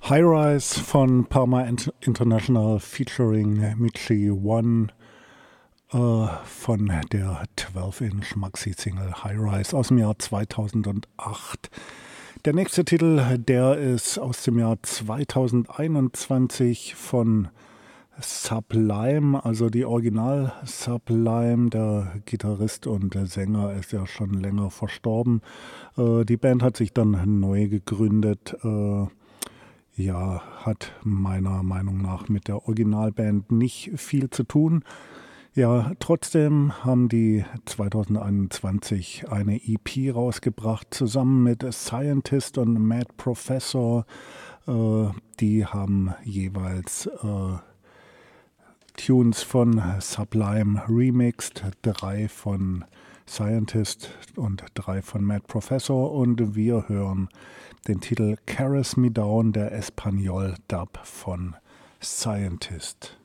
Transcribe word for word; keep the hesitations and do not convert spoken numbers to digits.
High Rise von Parma International featuring Michi One äh, von der zwölf Inch Maxi-Single High Rise aus dem Jahr zweitausendacht. Der nächste Titel, der ist aus dem Jahr zweitausendeinundzwanzig von Sublime, also die Original Sublime. Der Gitarrist und der Sänger ist ja schon länger verstorben. Äh, die Band hat sich dann neu gegründet. Äh, ja, hat meiner Meinung nach mit der Originalband nicht viel zu tun. Ja, trotzdem haben die zweitausendeinundzwanzig eine E P rausgebracht, zusammen mit Scientist und Mad Professor. Äh, die haben jeweils äh, Tunes von Sublime remixed, drei von Scientist und drei von Mad Professor, und wir hören den Titel Caress Me Down, der Espanol-Dub von Scientist.